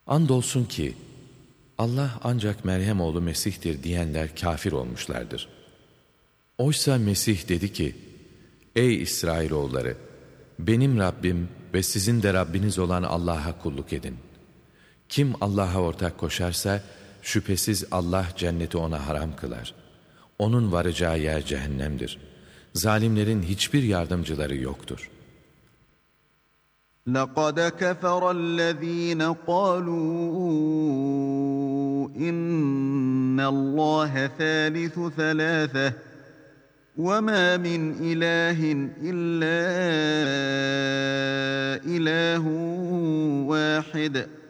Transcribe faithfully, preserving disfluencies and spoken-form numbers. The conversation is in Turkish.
Andolsun ki Allah ancak Meryem oğlu Mesih'tir diyenler kafir olmuşlardır. Oysa Mesih dedi ki, ey İsrailoğulları, benim Rabbim ve sizin de Rabbiniz olan Allah'a kulluk edin. Kim Allah'a ortak koşarsa, şüphesiz Allah cenneti ona haram kılar. Onun varacağı yer cehennemdir. Zalimlerin hiçbir yardımcıları yoktur. لَقَدْ كَفَرَ الَّذ۪ينَ قَالُوا اِنَّ اللّٰهَ ثَالِثُ ثَلَاثَةٍ وَمَا مِنْ إِلَٰهٍ إِلَّا إِلَٰهٌ وَاحِدٌ